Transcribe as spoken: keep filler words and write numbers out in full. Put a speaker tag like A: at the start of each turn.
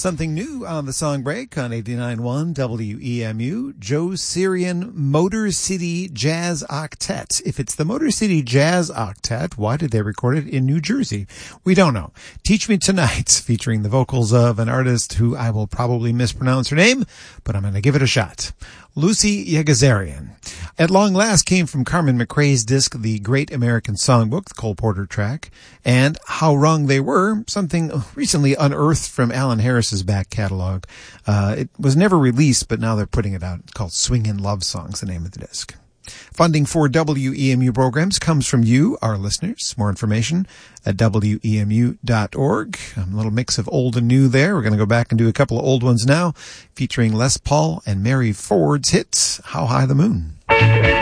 A: Something new on the song break on eighty-nine point one W E M U, Joe Syrian Motor City Jazz Octet. If it's the Motor City Jazz Octet, why did they record it in New Jersey? We don't know. Teach Me Tonight, featuring the vocals of an artist who I will probably mispronounce her name, but I'm going to give it a shot. Lucy Yegazarian. At long last came from Carmen McRae's disc, The Great American Songbook, the Cole Porter track, and How Wrong They Were, something recently unearthed from Alan Harris's back catalog. Uh, it was never released, but now they're putting it out. It's called Swingin' Love Songs, the name of the disc. Funding for W E M U programs comes from you, our listeners. More information at W E M U dot org. A little mix of old and new there. We're going to go back and do a couple of old ones now, featuring Les Paul and Mary Ford's hits, How High the Moon.